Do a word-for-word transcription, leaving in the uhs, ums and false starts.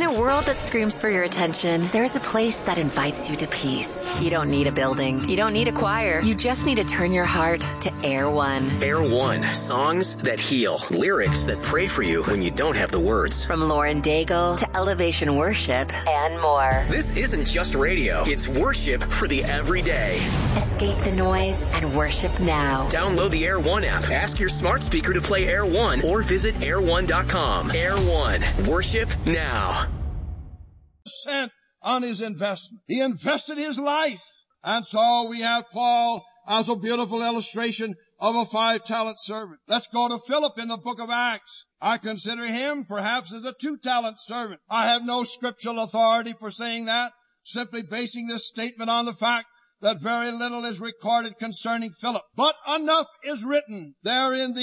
a world that screams for your attention, there's a place that invites you to peace. You don't need a building. You don't need a choir. You just need to turn your heart to Air One. Air One. Songs that heal. Lyrics that pray for you when you don't have the words. From Lauren Daigle to Elevation Worship and more. This isn't just radio. It's worship for the everyday. Escape the noise and worship now. Download the Air One app. Ask your smart speaker to play Air One or visit air one dot com. Air One. Worship now. Cent on his investment. He invested his life. And so we have Paul as a beautiful illustration of a five-talent servant. Let's go to Philip in the book of Acts. I consider him perhaps as a two-talent servant. I have no scriptural authority for saying that, simply basing this statement on the fact that very little is recorded concerning Philip. But enough is written there in the